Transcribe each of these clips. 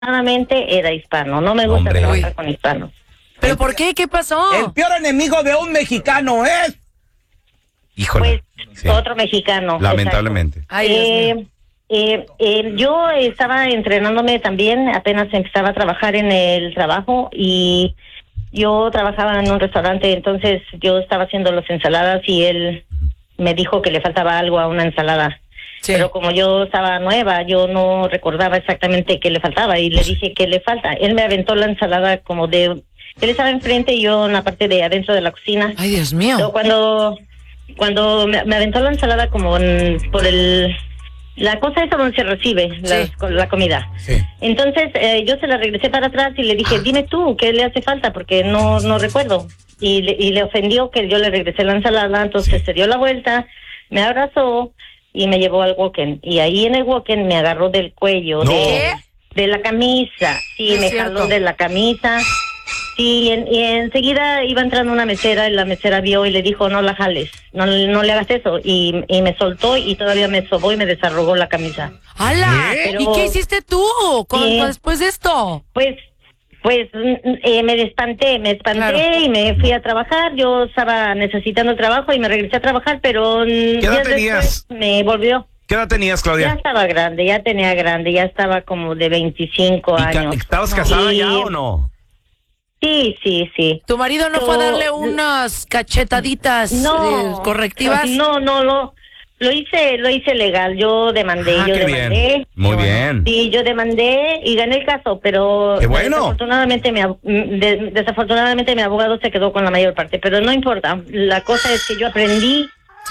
desafortunadamente era hispano. No me gusta Hombre. trabajar con hispanos. ¿Pero por qué? ¿Qué pasó? El peor enemigo de un mexicano es... Híjole. Pues Sí. otro mexicano. Lamentablemente. Ay, Dios mío. Yo estaba entrenándome también, apenas empezaba a trabajar en el trabajo y yo trabajaba en un restaurante, entonces yo estaba haciendo las ensaladas y él me dijo que le faltaba algo a una ensalada. Sí. Pero como yo estaba nueva, yo no recordaba exactamente qué le faltaba y le dije qué le falta. Él me aventó la ensalada como de... Él estaba enfrente y yo en la parte de adentro de la cocina. Ay, Dios mío. Pero cuando me aventó la ensalada como por el... La cosa esa donde se recibe la comida. Sí. Entonces yo se la regresé para atrás y le dije, dime tú, ¿qué le hace falta? Porque no recuerdo. Y le ofendió que yo le regresé la ensalada, entonces se dio la vuelta, me abrazó y me llevó al walk-in. Y ahí en el walk-in me agarró del cuello, No. de la camisa. Sí, Es me cierto. jaló de la camisa. Sí, y enseguida iba entrando una mesera y la mesera vio y le dijo, no la jales, no le hagas eso. Y me soltó y todavía me sobó y me desarrugó la camisa. ¡Hala! ¿Qué? ¿Y qué hiciste tú después de esto? Pues me espanté Claro. y me fui a trabajar. Yo estaba necesitando el trabajo y me regresé a trabajar, pero edad días tenías? después me volvió. ¿Qué edad tenías, Ya Claudia? estaba grande, ya estaba como de 25 años. ¿Estabas casada Y- ya o no? Sí. ¿Tu marido no fue a darle unas cachetaditas correctivas? No, lo hice legal. Yo demandé, Ah, qué bien. Muy bien. Sí, yo demandé y gané el caso, pero ¡Qué bueno! desafortunadamente mi abogado se quedó con la mayor parte, pero no importa. La cosa es que yo aprendí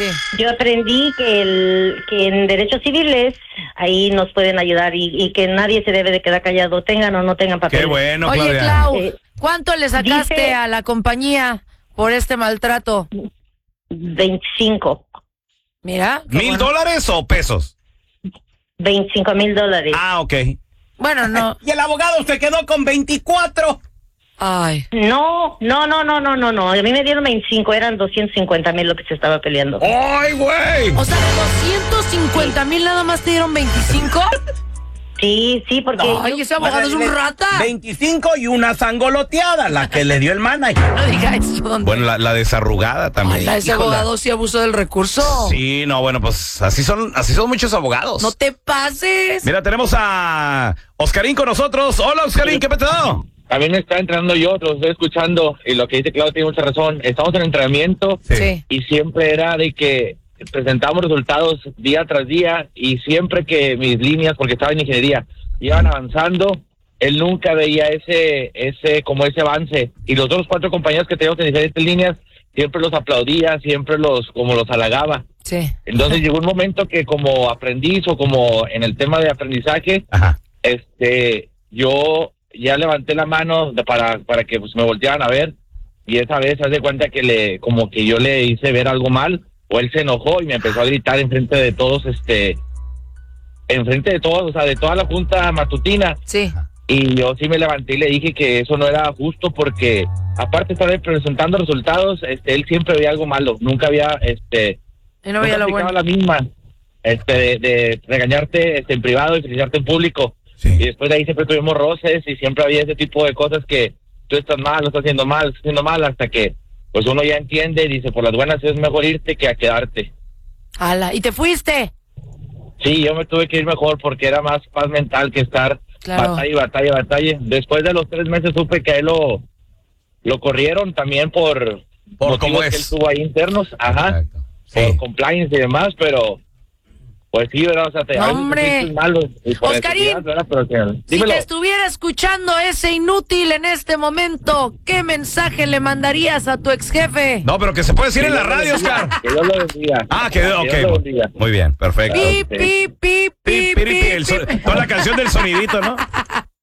que en derechos civiles ahí nos pueden ayudar y que nadie se debe de quedar callado, tengan o no tengan papeles. Qué bueno, Oye, Claudia. Clau, ¿cuánto le sacaste dice- a la compañía por este maltrato? 25 Mira. qué bueno. ¿$1,000 o pesos? $25,000. Ah, ok. Bueno, no. Y el abogado se quedó con 24. Ay. No. A mí me dieron 25, eran 250,000 lo que se estaba peleando. ¡Ay, güey! O sea, de 250,000 nada más te dieron 25. Sí, porque Ay, ese abogado es un rata. 25 y una sangoloteada, la que le dio el manager. No diga eso. ¿Dónde? Bueno, la desarrugada también. Ay, ese híjole. abogado sí abusó del recurso. Sí, no, bueno, pues así son muchos abogados. No te pases. Mira, tenemos a Oscarín con nosotros. Hola, Oscarín, ¿qué petado? También está entrenando yo, lo estoy escuchando, y lo que dice Claudio tiene mucha razón. Estamos en entrenamiento Sí. y siempre era de que presentamos resultados día tras día, y siempre que mis líneas, porque estaba en ingeniería, iban avanzando, él nunca veía ese avance. Y los otros 4 compañeros que teníamos en diferentes líneas, siempre los aplaudía, siempre los halagaba. Sí. Entonces llegó un momento que como aprendiz o como en el tema de aprendizaje, Ajá. yo ya levanté la mano para que pues me voltearan a ver, y esa vez haz de cuenta que como que yo le hice ver algo mal, o él se enojó y me empezó a gritar enfrente de todos, o sea, de toda la junta matutina. Sí. Y yo sí me levanté y le dije que eso no era justo, porque aparte de estar presentando resultados, él siempre veía algo malo, nunca había Y no veía lo aplicaba bueno. la misma, de regañarte en privado y felicitarte en público. Sí. Y después de ahí siempre tuvimos roces y siempre había ese tipo de cosas que tú estás mal, lo estás haciendo mal, hasta que pues uno ya entiende y dice, por las buenas es mejor irte que a quedarte. Ala, ¿y te fuiste? Sí, yo me tuve que ir mejor porque era más paz mental que estar Claro. batalla. Después de los 3 meses supe que a él lo corrieron también por Por motivos cómo que es. él tuvo ahí internos, ajá, Exacto. por Sí. compliance y demás, pero pues sí, ¿verdad? O sea, a veces ¡Hombre! te sientes malo y por Oscarín, necesidad, ¿verdad? Pero Si dímelo. te estuviera escuchando ese inútil en este momento, ¿qué mensaje le mandarías a tu ex jefe? No, pero que se puede decir en la radio, Oscar. Que Dios lo bendiga. Ah, que Dios lo bendiga. ok. Muy bien, perfecto. Pi, pi, pi, pi, Pi, pi, pi, pi, pi. toda la canción del sonidito, ¿no?